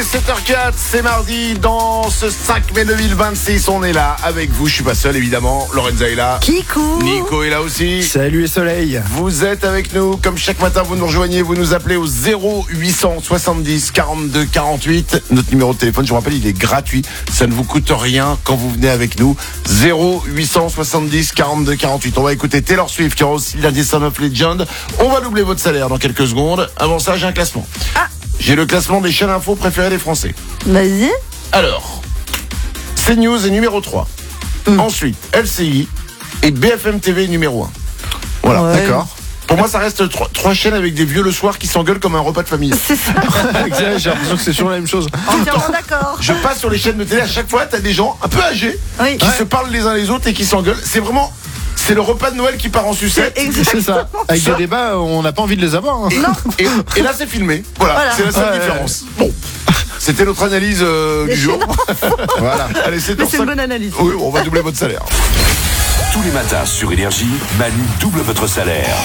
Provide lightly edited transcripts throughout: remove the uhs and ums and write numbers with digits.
7h04, c'est mardi, dans ce 5 mai 2026, on est là avec vous, je suis pas seul évidemment, Lorenza est là, Kikou, Nico est là aussi. Salut les soleils. Vous êtes avec nous, comme chaque matin vous nous rejoignez, vous nous appelez au 0870 42 48, notre numéro de téléphone, je vous rappelle, il est gratuit, ça ne vous coûte rien quand vous venez avec nous, 0870 42 48. On va écouter Taylor Swift, qui aura aussi la Son of Legend, on va doubler votre salaire dans quelques secondes, avant ça j'ai un classement. J'ai le classement des chaînes info préférées des Français. vas-y. Alors, CNews est numéro 3. Ensuite, LCI et BFM TV numéro 1. Voilà, Ouais. d'accord. Pour moi, ça reste trois chaînes avec des vieux le soir qui s'engueulent comme un repas de famille. C'est ça, J'ai l'impression que c'est toujours la même chose. entièrement d'accord. Je passe sur les chaînes de télé, à chaque fois, t'as des gens un peu âgés Oui. qui se parlent les uns les autres et qui s'engueulent. C'est le repas de Noël qui part en sucette. C'est ça. Avec Ça. des débats, on n'a pas envie de les avoir. Hein. Et là, c'est filmé. Voilà. C'est la seule Ouais. différence. Bon, c'était notre analyse du jour. Voilà. Allez, c'est Mais c'est une bonne analyse. Oui, on va doubler votre salaire. Tous les matins sur Énergie, Manu double votre salaire.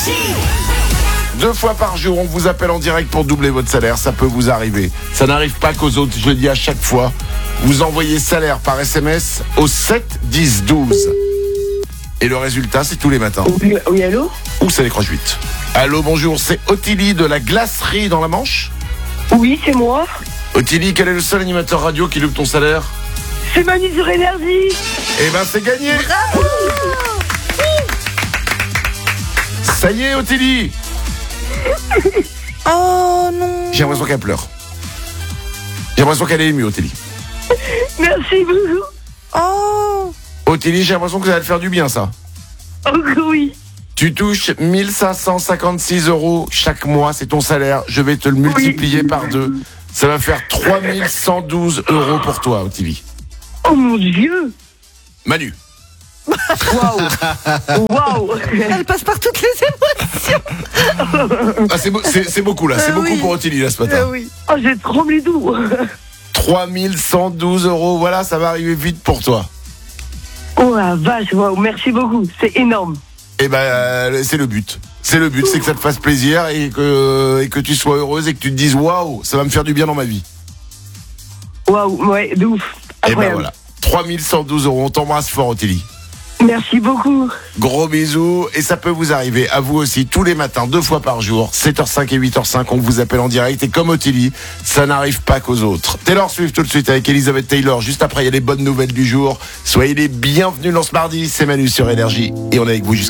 2 fois par jour, on vous appelle en direct pour doubler votre salaire. Ça peut vous arriver. Ça n'arrive pas qu'aux autres, je le dis à chaque fois. Vous envoyez salaire par SMS au 7 10 12. Et le résultat, c'est tous les matins. Oui, allô? Ou ça décroche vite. Allô, bonjour, c'est Ottilie de la glacerie dans la Manche. Oui, c'est moi. Ottilie, quel est le seul animateur radio qui loupe ton salaire? C'est Manu sur Énergie. Eh ben, c'est gagné. Ça y est, Ottilie. Oh non. J'ai l'impression qu'elle pleure. J'ai l'impression qu'elle est émue, Ottilie. Merci beaucoup. Oh. Ottilie, j'ai l'impression que ça va te faire du bien, ça. Oh oui. Tu touches 1556 € chaque mois, c'est ton salaire. Je vais te le multiplier par 2. Ça va faire 3112 € pour toi, Ottilie. Oh mon Dieu. Manu. Waouh. Waouh. Elle passe par toutes les émotions. Ah, c'est beaucoup là, c'est beaucoup oui. pour Ottilie là ce matin. Oui. Oh, j'ai tremblé doux. 3112 €, voilà, ça va arriver vite pour toi. Oh la vache, waouh, merci beaucoup. C'est énorme. Et ben, c'est le but. C'est le but, c'est que ça te fasse plaisir et que tu sois heureuse et que tu te dises waouh, ça va me faire du bien dans ma vie. Waouh, ouais, de ouf. Et ben Incroyable. voilà, 3112 €, on t'embrasse fort, Ottilie. Merci beaucoup. Gros bisous, et ça peut vous arriver à vous aussi tous les matins, 2 fois par jour, 7h05 et 8h05, on vous appelle en direct, et comme Ottilie, ça n'arrive pas qu'aux autres. Taylor Swift tout de suite avec Elizabeth Taylor, juste après il y a les bonnes nouvelles du jour. Soyez les bienvenus dans ce mardi, c'est Manu sur Énergie, et on est avec vous jusqu'à